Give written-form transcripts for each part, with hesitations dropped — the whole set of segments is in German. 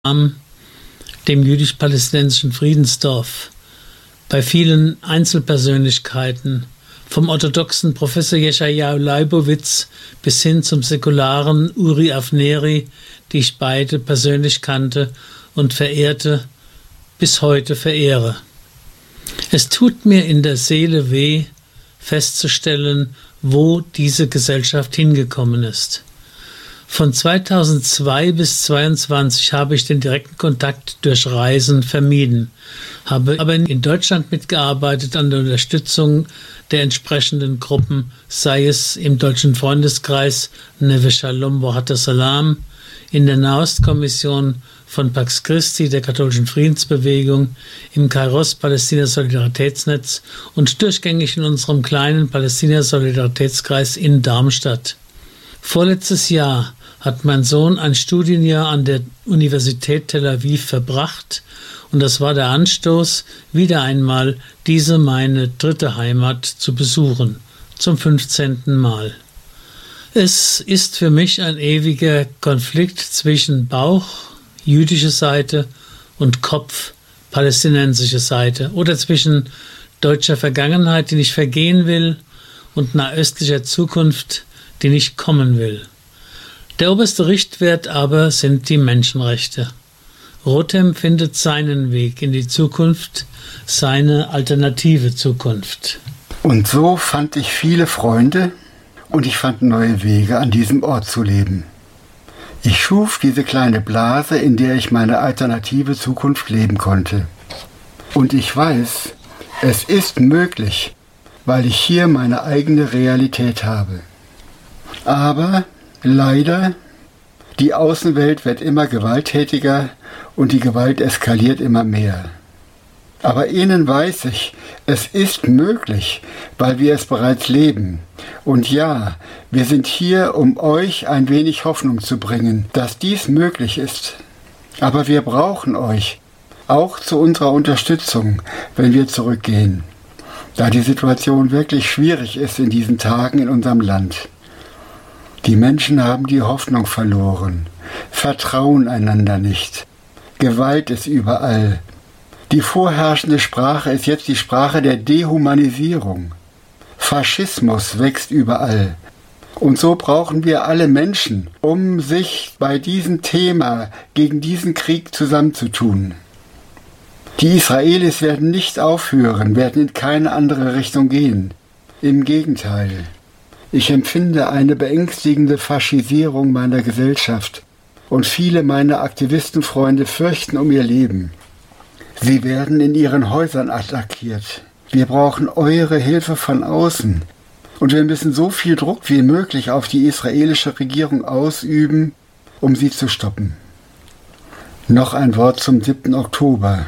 dem jüdisch-palästinensischen Friedensdorf, bei vielen Einzelpersönlichkeiten, vom orthodoxen Professor Jeschajahu Leibowitz bis hin zum säkularen Uri Avneri, die ich beide persönlich kannte und verehrte, bis heute verehre. Es tut mir in der Seele weh, festzustellen, wo diese Gesellschaft hingekommen ist. Von 2002 bis 2022 habe ich den direkten Kontakt durch Reisen vermieden, habe aber in Deutschland mitgearbeitet an der Unterstützung der entsprechenden Gruppen, sei es im deutschen Freundeskreis Neve Shalom Wohat Salam, in der Nahostkommission von Pax Christi, der katholischen Friedensbewegung, im Kairos Palästina Solidaritätsnetz und durchgängig in unserem kleinen Palästina Solidaritätskreis in Darmstadt. Vorletztes Jahr hat mein Sohn ein Studienjahr an der Universität Tel Aviv verbracht und das war der Anstoß, wieder einmal diese meine dritte Heimat zu besuchen, zum 15. Mal. Es ist für mich ein ewiger Konflikt zwischen Bauch, jüdische Seite, und Kopf, palästinensische Seite, oder zwischen deutscher Vergangenheit, die nicht vergehen will, und nahöstlicher Zukunft, die nicht kommen will. Der oberste Richtwert aber sind die Menschenrechte. Rotem findet seinen Weg in die Zukunft, seine alternative Zukunft. Und so fand ich viele Freunde und ich fand neue Wege, an diesem Ort zu leben. Ich schuf diese kleine Blase, in der ich meine alternative Zukunft leben konnte. Und ich weiß, es ist möglich, weil ich hier meine eigene Realität habe. Aber leider, die Außenwelt wird immer gewalttätiger und die Gewalt eskaliert immer mehr. Aber innen weiß ich, es ist möglich, weil wir es bereits leben. Und ja, wir sind hier, um euch ein wenig Hoffnung zu bringen, dass dies möglich ist. Aber wir brauchen euch, auch zu unserer Unterstützung, wenn wir zurückgehen, da die Situation wirklich schwierig ist in diesen Tagen in unserem Land. Die Menschen haben die Hoffnung verloren, vertrauen einander nicht. Gewalt ist überall. Die vorherrschende Sprache ist jetzt die Sprache der Dehumanisierung. Faschismus wächst überall. Und so brauchen wir alle Menschen, um sich bei diesem Thema gegen diesen Krieg zusammenzutun. Die Israelis werden nicht aufhören, werden in keine andere Richtung gehen. Im Gegenteil. Ich empfinde eine beängstigende Faschisierung meiner Gesellschaft und viele meiner Aktivistenfreunde fürchten um ihr Leben. Sie werden in ihren Häusern attackiert. Wir brauchen eure Hilfe von außen und wir müssen so viel Druck wie möglich auf die israelische Regierung ausüben, um sie zu stoppen. Noch ein Wort zum 7. Oktober.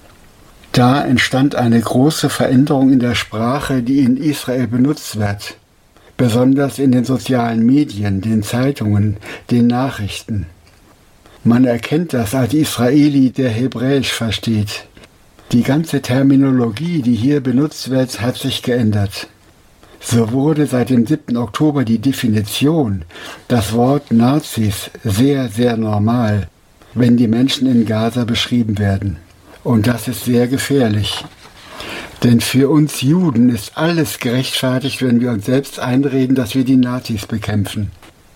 Da entstand eine große Veränderung in der Sprache, die in Israel benutzt wird. Besonders in den sozialen Medien, den Zeitungen, den Nachrichten. Man erkennt das als Israeli, der Hebräisch versteht. Die ganze Terminologie, die hier benutzt wird, hat sich geändert. So wurde seit dem 7. Oktober die Definition, das Wort Nazis, sehr, sehr normal, wenn die Menschen in Gaza beschrieben werden. Und das ist sehr gefährlich. Denn für uns Juden ist alles gerechtfertigt, wenn wir uns selbst einreden, dass wir die Nazis bekämpfen.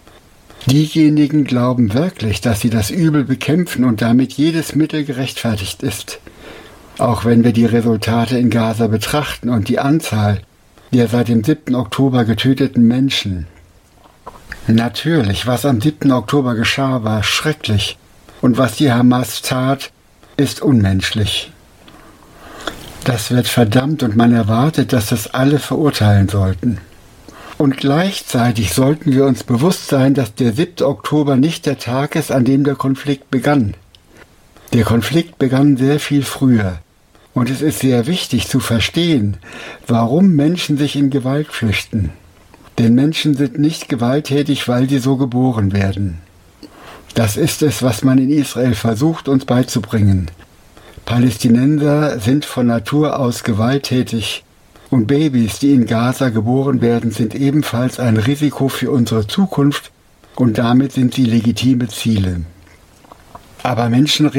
Diejenigen glauben wirklich, dass sie das Übel bekämpfen und damit jedes Mittel gerechtfertigt ist. Auch wenn wir die Resultate in Gaza betrachten und die Anzahl der seit dem 7. Oktober getöteten Menschen. Natürlich, was am 7. Oktober geschah, war schrecklich. Und was die Hamas tat, ist unmenschlich. Das wird verdammt und man erwartet, dass das alle verurteilen sollten. Und gleichzeitig sollten wir uns bewusst sein, dass der 7. Oktober nicht der Tag ist, an dem der Konflikt begann. Der Konflikt begann sehr viel früher. Und es ist sehr wichtig zu verstehen, warum Menschen sich in Gewalt flüchten. Denn Menschen sind nicht gewalttätig, weil sie so geboren werden. Das ist es, was man in Israel versucht, uns beizubringen. Palästinenser sind von Natur aus gewalttätig und Babys, die in Gaza geboren werden, sind ebenfalls ein Risiko für unsere Zukunft und damit sind sie legitime Ziele. Aber Menschen